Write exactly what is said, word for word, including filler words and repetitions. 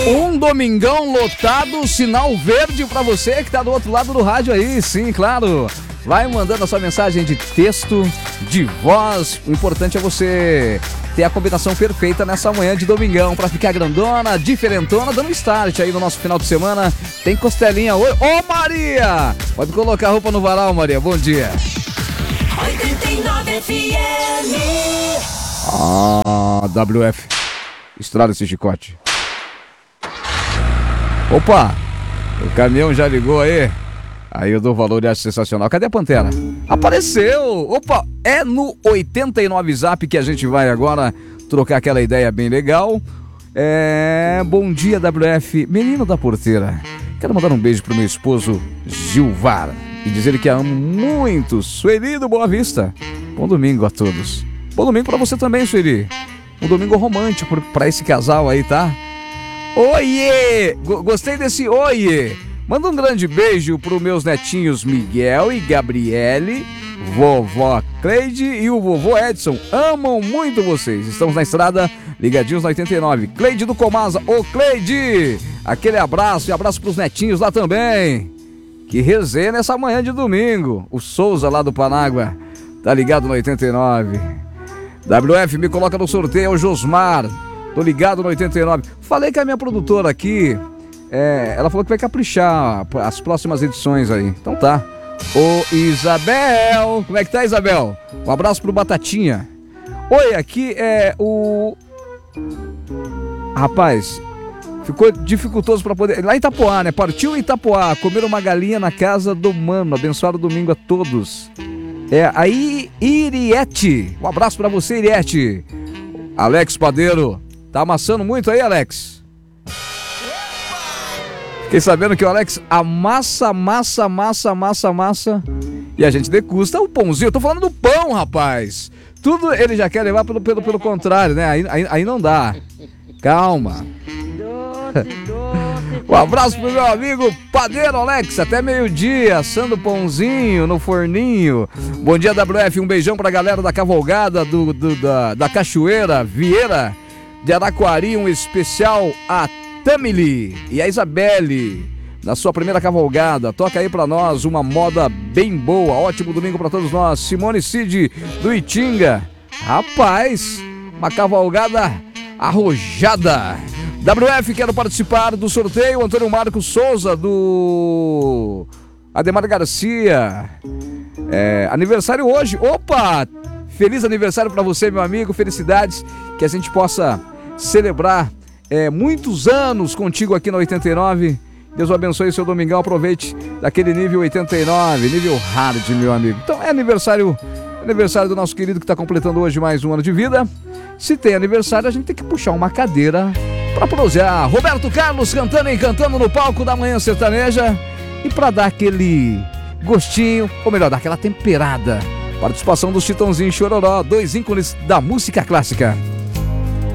Um domingão lotado, sinal verde pra você que tá do outro lado do rádio aí, sim, claro. Vai mandando a sua mensagem de texto, de voz. O importante é você ter a combinação perfeita nessa manhã de domingão pra ficar grandona, diferentona, dando start aí no nosso final de semana. Tem costelinha hoje. Ô, Maria! Pode colocar a roupa no varal, Maria. Bom dia. oitenta e nove F M. Ah, W F. Estrada esse chicote. Opa! O caminhão já ligou aí. Aí eu dou valor e acho sensacional. Cadê a Pantera? Apareceu! Opa! É no oitenta e nove Zap que a gente vai agora trocar aquela ideia bem legal. É... Bom dia, W F. Menino da porteira. Quero mandar um beijo pro meu esposo, Gilvar. E dizer que amo muito. Sueli do Boa Vista. Bom domingo a todos. Bom domingo pra você também, Sueli. Um domingo romântico pra esse casal aí, tá? Oiê! Gostei desse oiê! Manda um grande beijo para os meus netinhos Miguel e Gabriele, vovó Cleide e o vovô Edson. Amam muito vocês. Estamos na estrada, ligadinhos na oitenta e nove. Cleide do Comasa. Ô, Cleide! Aquele abraço e abraço para os netinhos lá também. Que resenha nessa manhã de domingo. O Souza lá do Panágua tá ligado no oitenta e nove. W F me coloca no sorteio, é o Josmar. Tô ligado no oitenta e nove. Falei que a minha produtora aqui, é, ela falou que vai caprichar as próximas edições aí. Então tá. Ô, Isabel. Como é que tá, Isabel? Um abraço pro Batatinha. Oi, aqui é o... Rapaz, ficou dificultoso pra poder... Lá em Itapoá, né? Partiu em Itapoá. Comer uma galinha na casa do mano. Abençoado domingo a todos. É, aí, Iriete. Um abraço pra você, Iriete. Alex Padeiro. Tá amassando muito aí, Alex? Fiquei sabendo que o Alex amassa, amassa, amassa, amassa, amassa. E a gente degusta o pãozinho. Eu tô falando do pão, rapaz. Tudo ele já quer levar pelo, pelo, pelo contrário, né? Aí, aí, aí não dá. Calma. Um abraço pro meu amigo Padeiro Alex. Até meio-dia, assando pãozinho no forninho. Bom dia, W F. Um beijão pra galera da cavalgada do, do, da, da Cachoeira Vieira de Araquari, um especial a Tamily e a Isabelle na sua primeira cavalgada. Toca aí pra nós uma moda bem boa. Ótimo domingo pra todos nós. Simone Cid do Itinga. Rapaz, uma cavalgada arrojada. W F, quero participar do sorteio. Antônio Marcos Souza do Ademar Garcia. É, aniversário hoje. Opa! Feliz aniversário pra você, meu amigo. Felicidades. Que a gente possa celebrar é, muitos anos contigo aqui na oitenta e nove. Deus abençoe seu domingão. Aproveite daquele nível oitenta e nove, nível hard, meu amigo. Então é aniversário, aniversário do nosso querido que está completando hoje mais um ano de vida. Se tem aniversário, a gente tem que puxar uma cadeira para prosear. Roberto Carlos cantando e encantando no palco da Manhã Sertaneja. E para dar aquele gostinho, ou melhor, dar aquela temperada. Participação dos Chitãozinho e Chororó, dois ícones da música clássica.